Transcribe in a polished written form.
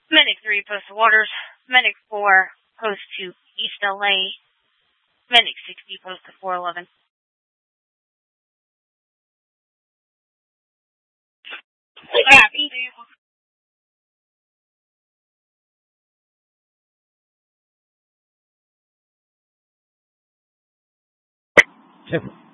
Medic 3, post to Waters. Medic 4, post to East LA. Medic 60, post to 411. Copy. Chip.